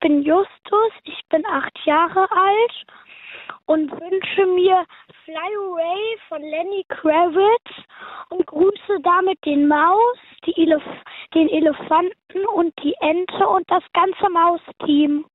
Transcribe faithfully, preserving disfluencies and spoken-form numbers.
bin Justus, ich bin acht Jahre alt und wünsche mir Fly Away von Lenny Kravitz und grüße damit den Maus, die Elef- den Elefanten und die Ente und das ganze Mausteam.